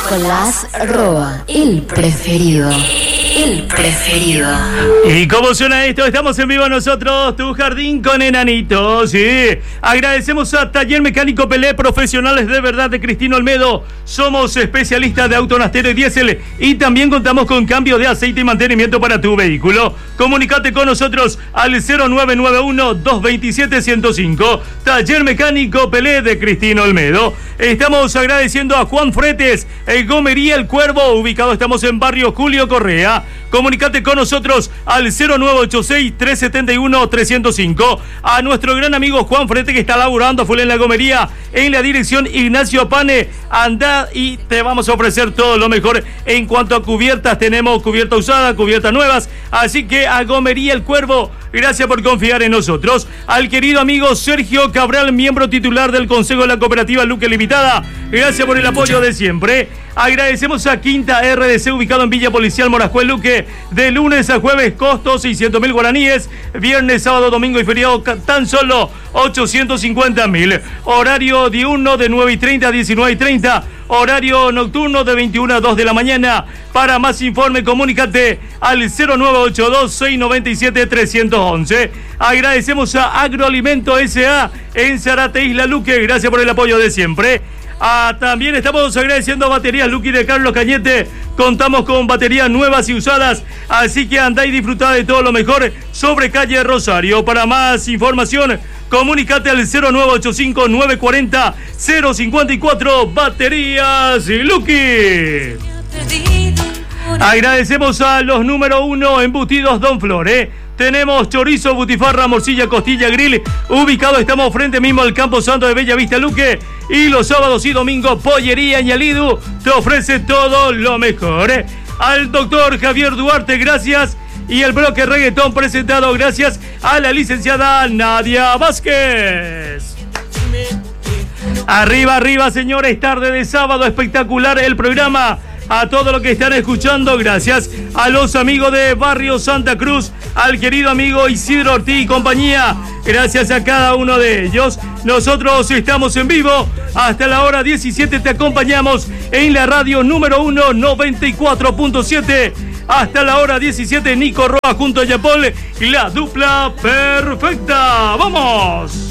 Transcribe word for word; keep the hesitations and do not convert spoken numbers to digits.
Nicolás Roa, el preferido. El preferido. ¿Y cómo suena esto? Estamos en vivo nosotros, Tu Jardín con Enanitos. Sí. Agradecemos a Taller Mecánico Pelé, profesionales de verdad de Cristino Olmedo. Somos especialistas de auto nastero y diésel y también contamos con cambio de aceite y mantenimiento para tu vehículo. Comunicate con nosotros al cero nueve nueve uno, dos dos siete, uno cero cinco. Taller Mecánico Pelé de Cristino Olmedo. Estamos agradeciendo a Juan Fretes, el Gomería El Cuervo, ubicado estamos en barrio Julio Correa. Comunicate con nosotros al cero nueve ocho seis, tres siete uno, tres cero cinco. A nuestro gran amigo Juan Frete, que está laburando a full en la gomería, en la dirección Ignacio Pane. Anda y te vamos a ofrecer todo lo mejor en cuanto a cubiertas. Tenemos cubierta usada, cubiertas nuevas. Así que a Gomería El Cuervo, gracias por confiar en nosotros. Al querido amigo Sergio Cabral, miembro titular del Consejo de la Cooperativa Luque Limitada, gracias por el apoyo de siempre. Agradecemos a Quinta R D C, ubicado en Villa Policial Morajuel Luque, de lunes a jueves, costo seiscientos mil guaraníes, viernes, sábado, domingo y feriado tan solo ochocientos cincuenta mil. Horario diurno de nueve y treinta a diecinueve y treinta, horario nocturno de veintiuna a dos de la mañana. Para más informe, comunícate al cero nueve ocho dos, seis nueve siete, tres uno uno. Agradecemos a Agroalimento S A en Zárate, Isla Luque, gracias por el apoyo de siempre. Ah, también estamos agradeciendo a Baterías Lucky de Carlos Cañete. Contamos con baterías nuevas y usadas, así que andá y disfrutá de todo lo mejor sobre calle Rosario. Para más información, comunícate al cero nueve ocho cinco, nueve cuatro cero, cero cinco cuatro. Baterías Lucky. Agradecemos a los número uno embutidos Don Flor, ¿eh? Tenemos chorizo, butifarra, morcilla, costilla, grill. Ubicado estamos frente mismo al Campo Santo de Bella Vista Luque. Y los sábados y domingos, Pollería Ñalidu te ofrece todo lo mejor, ¿eh? Al doctor Javier Duarte, gracias. Y el bloque reggaetón presentado gracias a la licenciada Nadia Vázquez. Arriba, arriba, señores, tarde de sábado, espectacular el programa. A todos los que están escuchando, gracias. A los amigos de Barrio Santa Cruz, al querido amigo Isidro Ortiz y compañía, gracias a cada uno de ellos. Nosotros estamos en vivo hasta la hora diecisiete, te acompañamos en la radio número uno, noventa y cuatro punto siete. Hasta la hora diecisiete, Nico Roa junto a Yapol, la dupla perfecta. ¡Vamos!